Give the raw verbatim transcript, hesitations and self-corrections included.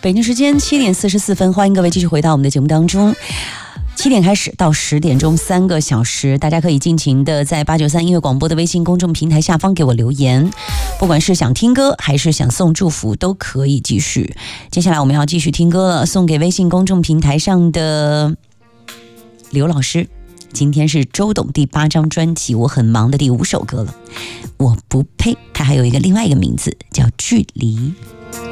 北京时间七点四十四分，欢迎各位继续回到我们的节目当中。七点开始到十点钟，三个小时，大家可以尽情的在八九三音乐广播的微信公众平台下方给我留言，不管是想听歌还是想送祝福，都可以继续。接下来我们要继续听歌了，送给微信公众平台上的刘老师。今天是周董第八张专辑《我很忙》的第五首歌了，我不配。它还有一个另外一个名字叫距离。